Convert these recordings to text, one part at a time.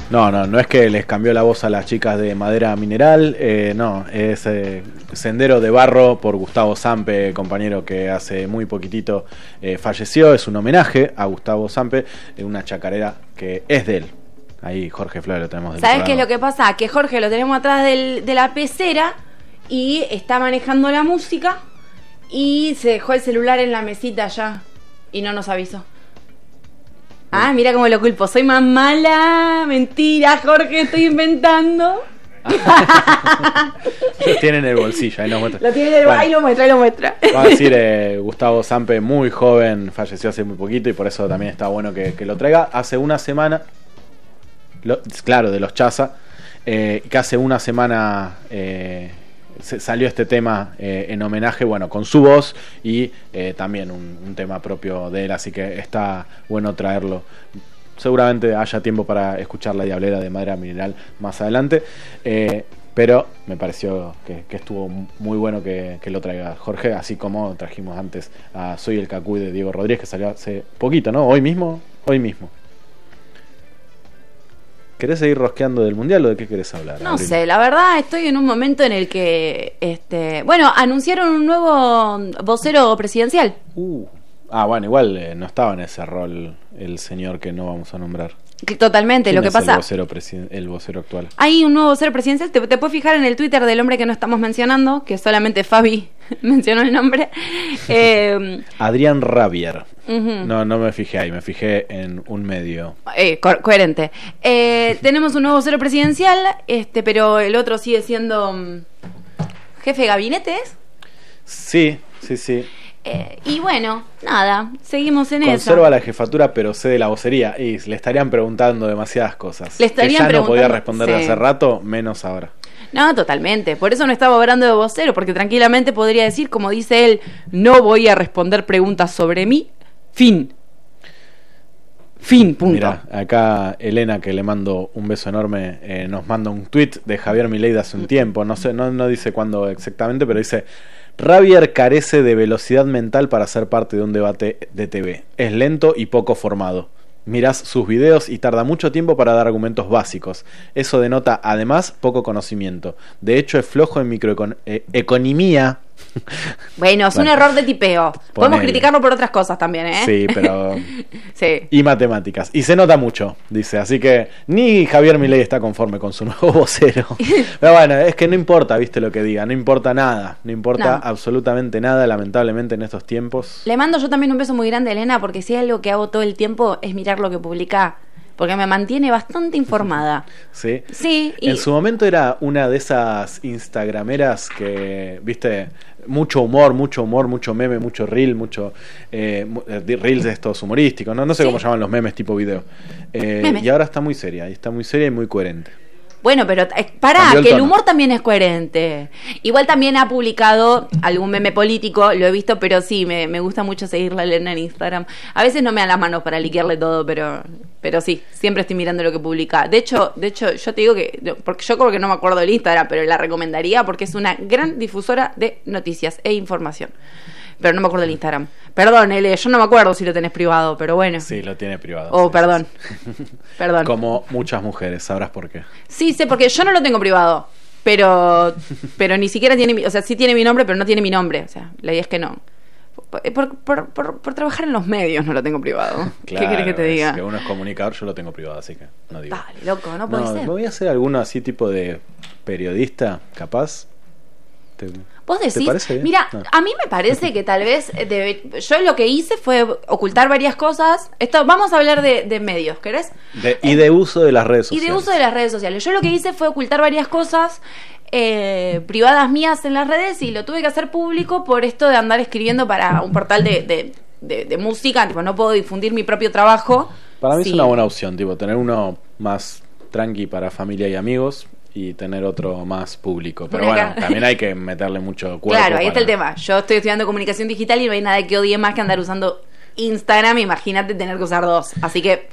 No es que les cambió la voz a las chicas de Madera Mineral, no, es Sendero de Barro por Gustavo Sampe, compañero que hace muy poquitito falleció. Es un homenaje a Gustavo Sampe, una chacarera que es de él. Ahí Jorge Flores lo tenemos del ¿Sabes programa. qué es lo que pasa? Que Jorge lo tenemos atrás de la pecera y está manejando la música y se dejó el celular en la mesita allá y no nos avisó. Ah, mira cómo lo culpo. Soy más mala. Mentira, Jorge, estoy inventando. Lo tiene en el bolsillo, ahí lo muestra. Lo tiene en el Bueno, ahí lo muestra. Va a decir Gustavo Sampe, muy joven, falleció hace muy poquito y por eso también está bueno que lo traiga. Hace una semana, claro, de los Chaza, que hace una semana salió este tema en homenaje, bueno, con su voz y también un tema propio de él, así que está bueno traerlo. Seguramente haya tiempo para escuchar La Diablera de Madera Mineral más adelante, pero me pareció que estuvo muy bueno que lo traiga Jorge, así como trajimos antes a Soy el Cacuy de Diego Rodríguez, que salió hace poquito, ¿no? Hoy mismo. ¿Querés seguir rosqueando del Mundial o de qué querés hablar? No sé, la verdad estoy en un momento en el que, bueno, anunciaron un nuevo vocero presidencial. Bueno, igual no estaba en ese rol el señor que no vamos a nombrar. Totalmente, lo que pasa... El vocero actual. Hay un nuevo vocero presidencial, te puedes fijar en el Twitter del hombre que no estamos mencionando, que solamente Fabi mencionó el nombre. Adrián Rabier. Uh-huh. No me fijé ahí, me fijé en un medio. Coherente. Tenemos un nuevo vocero presidencial, pero el otro sigue siendo jefe de gabinete, ¿es? Sí. Y bueno, nada, seguimos en eso. Conserva la jefatura, pero cede la vocería. Y le estarían preguntando demasiadas cosas. Le estarían que ya no podía preguntando, responder sí. Hace rato, menos ahora. No, totalmente. Por eso no estaba hablando de vocero, porque tranquilamente podría decir, como dice él, no voy a responder preguntas sobre mí. Fin, punto. Mira, acá Elena, que le mando un beso enorme, nos manda un tuit de Javier Milei de hace un tiempo. No sé, no dice cuándo exactamente, pero dice: Rabier carece de velocidad mental para ser parte de un debate de TV. Es lento y poco formado. Mirás sus videos y tarda mucho tiempo para dar argumentos básicos. Eso denota, además, poco conocimiento. De hecho, es flojo en microeconomía. Bueno, es un error de tipeo. Podemos criticarlo por otras cosas también, ¿eh? Sí, pero... sí. Y matemáticas. Y se nota mucho, dice. Así que ni Javier Milei está conforme con su nuevo vocero. Pero bueno, es que no importa, viste, lo que diga. No importa nada. No importa absolutamente nada, lamentablemente, en estos tiempos. Le mando yo también un beso muy grande a Elena, porque si hay algo que hago todo el tiempo es mirar lo que publica, porque me mantiene bastante informada. Sí. Sí. En su momento era una de esas instagrameras que, viste, mucho humor, mucho meme, mucho reel, mucho reels de estos humorísticos, no sé cómo llaman los memes tipo video. Y ahora está muy seria y muy coherente. Bueno, pero que el humor también es coherente. Igual también ha publicado algún meme político, lo he visto, pero sí, me gusta mucho seguirla a Elena en Instagram. A veces no me dan las manos para liquearle todo, pero sí, siempre estoy mirando lo que publica. De hecho, yo te digo que, porque yo creo que no me acuerdo del Instagram, pero la recomendaría porque es una gran difusora de noticias e información. Pero no me acuerdo del Instagram. Perdón, Ele, yo no me acuerdo si lo tenés privado, pero bueno. Sí, lo tiene privado. Oh, sí, perdón. Perdón. Como muchas mujeres, sabrás por qué. Sí, sé, porque yo no lo tengo privado. Pero ni siquiera tiene, o sea, sí tiene mi nombre, pero no tiene mi nombre. O sea, la idea es que no. Por trabajar en los medios no lo tengo privado. Claro, ¿qué querés que te diga? Que uno es comunicador, yo lo tengo privado, así que no digo. Dale, loco, no puede ser. Me voy a hacer alguno así tipo de periodista, capaz. ¿Vos decís? ¿Te parece bien? Mira, a mí me parece que tal vez yo lo que hice fue ocultar varias cosas. Vamos a hablar de medios, ¿querés? Y de uso de las redes sociales. Y de uso de las redes sociales. Yo lo que hice fue ocultar varias cosas privadas mías en las redes y lo tuve que hacer público por esto de andar escribiendo para un portal de música. Tipo, no puedo difundir mi propio trabajo. Para mí es una buena opción, tipo, tener uno más tranqui para familia y amigos y tener otro más público. Pero bueno, también hay que meterle mucho cuerpo. Claro, ahí está el tema. Yo estoy estudiando comunicación digital y no hay nada que odie más que andar usando Instagram. Imagínate tener que usar dos. Así que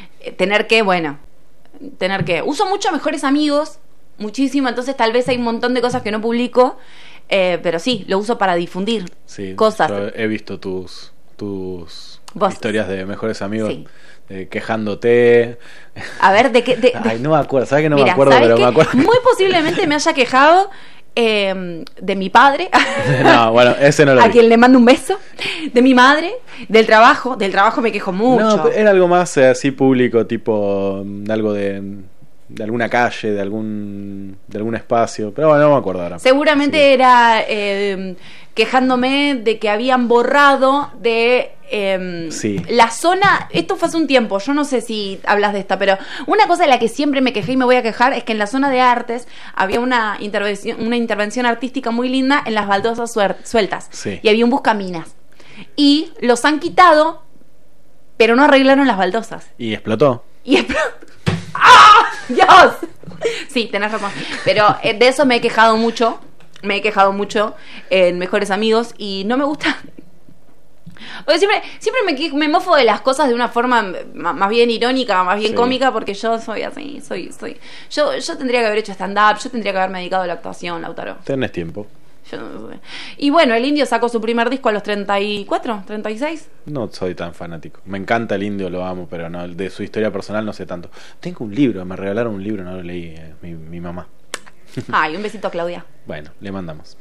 uso mucho Mejores Amigos, muchísimo. Entonces tal vez hay un montón de cosas que no publico, pero sí, lo uso para difundir cosas. Yo he visto tus historias de Mejores Amigos. Sí. quejándote. A ver, Ay, no me acuerdo, ¿sabes que no Mira, me acuerdo? ¿sabes Pero qué? me acuerdo. Muy posiblemente me haya quejado de mi padre. No, bueno, ese no lo a vi. quien le mando un beso. De mi madre, del trabajo me quejo mucho. No, pero era algo más así público, tipo algo de alguna calle, de algún espacio, pero bueno, no me acuerdo ahora. Seguramente Sí. era quejándome de que habían borrado de Sí. la zona. Esto fue hace un tiempo, yo no sé si hablas de esta, pero una cosa de la que siempre me quejé y me voy a quejar es que en la zona de artes había una intervención artística muy linda en las baldosas sueltas. Sí. Y había un buscaminas. Y los han quitado, pero no arreglaron las baldosas. Y explotó. Y ¡ah! ¡Dios! Sí, tenés razón. Pero de eso me he quejado mucho. Me he quejado mucho en Mejores Amigos. Y no me gusta. Porque siempre me mofo de las cosas de una forma más bien irónica, más bien Sí. cómica, porque yo soy así, yo tendría que haber hecho stand-up, yo tendría que haberme dedicado a la actuación, Lautaro. Tenés tiempo. Yo no sé. Y bueno, el Indio sacó su primer disco a los 34, 36. No soy tan fanático. Me encanta el Indio, lo amo, pero no, de su historia personal no sé tanto. Tengo un libro, me regalaron un libro, no lo leí, mi mamá. Ay, un besito a Claudia. Bueno, le mandamos.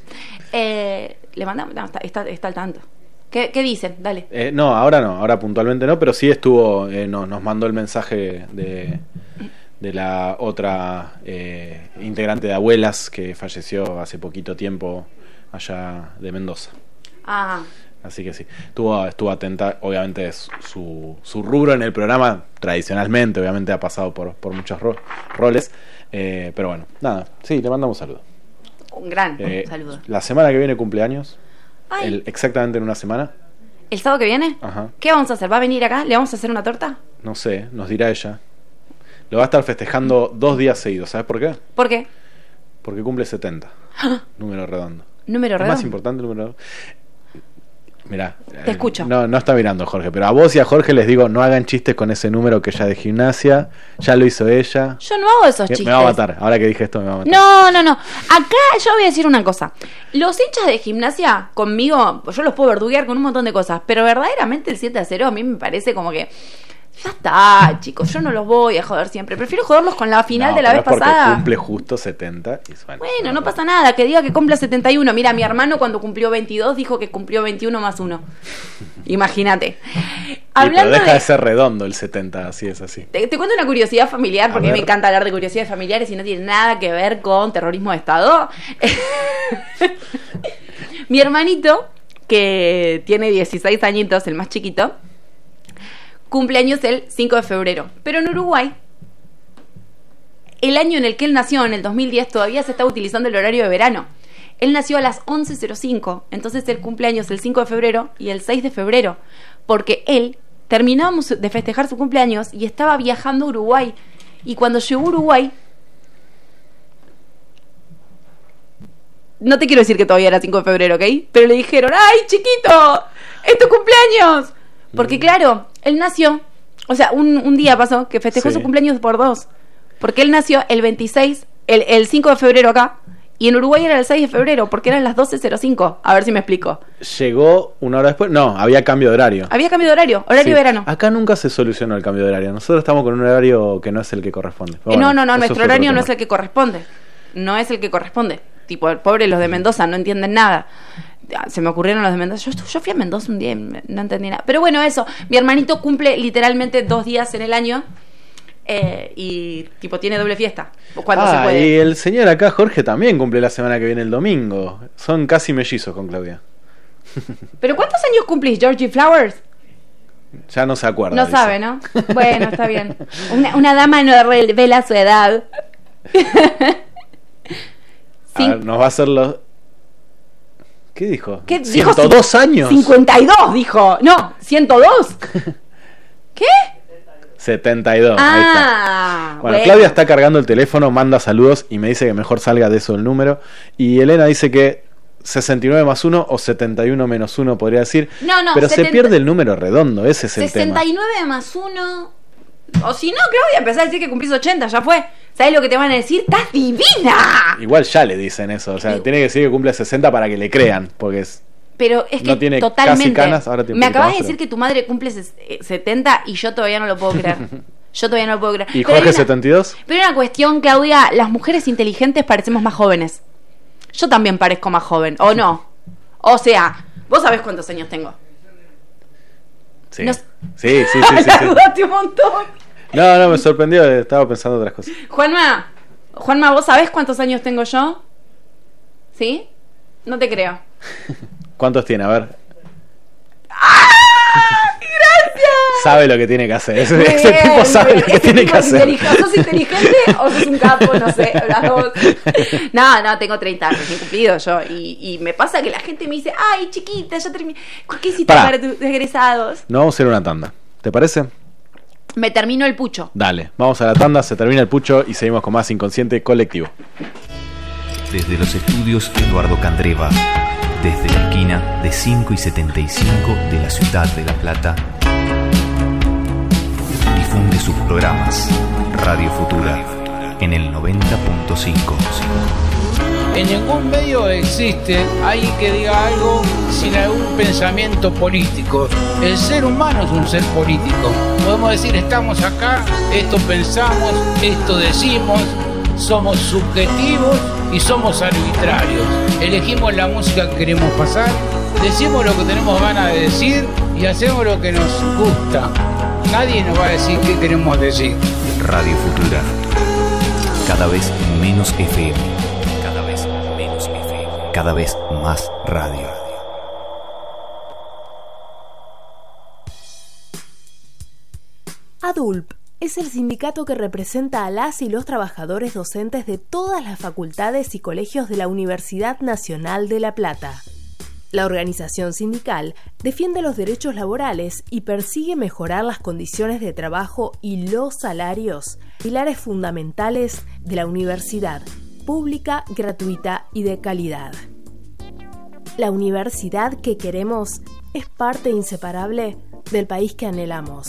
Le mandamos, no, está al tanto. ¿Qué dicen? Dale. No, ahora puntualmente no, pero sí estuvo, nos mandó el mensaje de la otra integrante de Abuelas que falleció hace poquito tiempo allá de Mendoza. Ah, Así que sí, estuvo atenta. Obviamente su rubro en el programa tradicionalmente, obviamente ha pasado por muchos roles, pero bueno, nada, sí, le mandamos saludos. un gran saludo. La semana que viene cumpleaños, Ay. exactamente en una semana. ¿El sábado que viene? Ajá. ¿Qué vamos a hacer? ¿Va a venir acá? ¿Le vamos a hacer una torta? No sé, nos dirá ella. Lo va a estar festejando 2 días seguidos, ¿sabes por qué? ¿Por qué? Porque cumple 70. Número redondo. Número ¿Es redondo. más importante el número redondo? Mirá. Te escucho. No está mirando Jorge, pero a vos y a Jorge les digo, no hagan chistes con ese número que ya de gimnasia, ya lo hizo ella. Yo no hago esos chistes. Me va a matar, ahora que dije esto me va a matar. No. Acá yo voy a decir una cosa. Los hinchas de gimnasia, conmigo, yo los puedo verduguear con un montón de cosas, pero verdaderamente el 7-0 a mí me parece como que ya está, chicos, yo no los voy a joder siempre. Prefiero joderlos con la final de la pero vez es porque pasada. cumple justo 70. Y Bueno, no pasa nada, que diga que cumple 71. Mira, mi hermano cuando cumplió 22 dijo que cumplió 21 más 1. Imagínate. Pero deja de ser redondo el 70, así es así. Te cuento una curiosidad familiar, porque A me ver. encanta hablar de curiosidades familiares y no tiene nada que ver con terrorismo de Estado. Mi hermanito, que tiene 16 añitos, el más chiquito, cumpleaños el 5 de febrero. Pero en Uruguay, el año en el que él nació, en el 2010, todavía se estaba utilizando el horario de verano. Él nació a las 11:05, entonces el cumpleaños el 5 de febrero y el 6 de febrero, porque él terminábamos de festejar su cumpleaños y estaba viajando a Uruguay. Y cuando llegó a Uruguay, no te quiero decir que todavía era 5 de febrero, ¿ok? Pero le dijeron, ¡ay, chiquito! ¡Es tu cumpleaños! Porque claro, él nació, o sea, un día pasó que festejó Sí. su cumpleaños por 2. Porque él nació el 26, el 5 de febrero acá, y en Uruguay era el 6 de febrero, porque eran las 12:05. A ver si me explico. Llegó una hora después. No, había cambio de horario. Había cambio de horario Sí. verano. Acá nunca se solucionó el cambio de horario. Nosotros estamos con un horario que no es el que corresponde. Pero bueno, No, eso es nuestro otro horario no tema. es el que corresponde. No es el que corresponde. Tipo, el pobre los de Mendoza no entienden nada. Se me ocurrieron los de Mendoza. Yo fui a Mendoza un día y no entendí nada. Pero bueno, eso. Mi hermanito cumple literalmente 2 días en el año. Y tipo tiene doble fiesta cuando se puede. Y el señor acá, Jorge, también cumple la semana que viene el domingo. Son casi mellizos con Claudia. ¿Pero cuántos años cumplís, Georgie Flowers? Ya no se acuerda. No dice. sabe, ¿no? Bueno, está bien. Una dama no revela su edad. A ver, nos va a hacer los... ¿Qué dijo? ¿Qué dijo? 102 años. 52 dijo. No, 102. ¿Qué? 72. Ahí está. Ah, Bueno, Claudia está cargando el teléfono, manda saludos y me dice que mejor salga de eso el número. Y Elena dice que 69 más 1 o 71 menos 1 podría decir. No, pero se pierde el número redondo, ese es el 69 más 1. O si no, Claudia, empezá a decir que cumplís 80, ya fue. ¿Sabes lo que te van a decir? ¡Estás divina! tema. Igual ya le dicen eso, o sea, tiene que decir que cumple 60 para que le crean, porque es... Pero es que no tiene totalmente. Casi canas, ahora tiene me acabas de decir que tu madre cumple 70 y yo todavía no lo puedo creer. Yo todavía no lo puedo creer. ¿Y Jorge 72? Pero una cuestión, Claudia, las mujeres inteligentes parecemos más jóvenes. Yo también parezco más joven, ¿o no? O sea, vos sabés cuántos años tengo. Sí. No... Sí. Dudaste un montón. No, me sorprendió, estaba pensando otras cosas. Juanma, ¿vos sabés cuántos años tengo yo? ¿Sí? No te creo. ¿Cuántos tiene? A ver. ¡Ah! ¡Gracias! Sabe lo que tiene que hacer. Ese tipo sabe lo que tiene que hacer. ¿Sos inteligente o sos un capo? No sé, las dos. No, tengo 30 años, he cumplido yo. Y me pasa que la gente me dice, ay, chiquita, ya terminé. ¿Qué hiciste para tus egresados? No, vamos a hacer una tanda. ¿Te parece? Me termino el pucho. Dale, vamos a la tanda, se termina el pucho y seguimos con más Inconsciente Colectivo. Desde los estudios Eduardo Candreva, desde la esquina de 5 y 75 de la ciudad de La Plata, difunde sus programas Radio Futura en el 90.5. En ningún medio existe alguien que diga algo sin algún pensamiento político. El ser humano es un ser político. Podemos decir, estamos acá, esto pensamos, esto decimos, somos subjetivos y somos arbitrarios. Elegimos la música que queremos pasar, decimos lo que tenemos ganas de decir y hacemos lo que nos gusta. Nadie nos va a decir qué queremos decir. Radio Futura. Cada vez menos FM. Cada vez menos FM. Cada vez más radio. ADULP es el sindicato que representa a las y los trabajadores docentes de todas las facultades y colegios de la Universidad Nacional de La Plata. La organización sindical defiende los derechos laborales y persigue mejorar las condiciones de trabajo y los salarios, pilares fundamentales de la universidad, pública, gratuita y de calidad. La universidad que queremos es parte inseparable del país que anhelamos.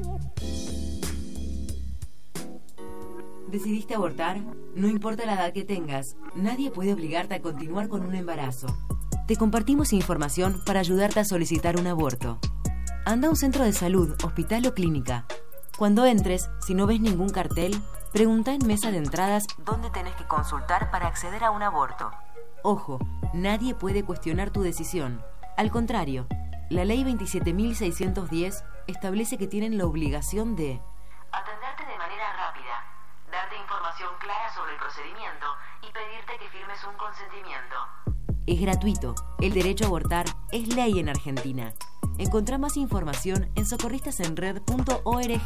¿Decidiste abortar? No importa la edad que tengas, nadie puede obligarte a continuar con un embarazo. Te compartimos información para ayudarte a solicitar un aborto. Anda a un centro de salud, hospital o clínica. Cuando entres, si no ves ningún cartel, pregunta en mesa de entradas dónde tenés que consultar para acceder a un aborto. Ojo, nadie puede cuestionar tu decisión. Al contrario, la Ley 27.610 establece que tienen la obligación de atenderte de manera rápida, darte información clara sobre el procedimiento y pedirte que firmes un consentimiento. Es gratuito. El derecho a abortar es ley en Argentina. Encontrá más información en socorristasenred.org.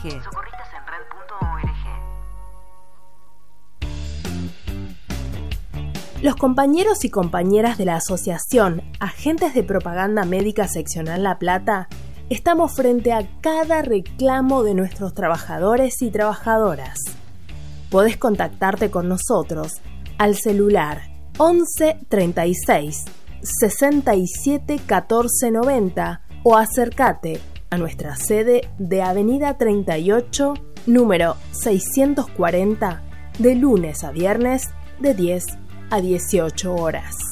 Los compañeros y compañeras de la Asociación Agentes de Propaganda Médica Seccional La Plata estamos frente a cada reclamo de nuestros trabajadores y trabajadoras. Podés contactarte con nosotros al celular 11 36 67 14 90 o acércate a nuestra sede de Avenida 38, número 640, de lunes a viernes de 10 a 18 horas.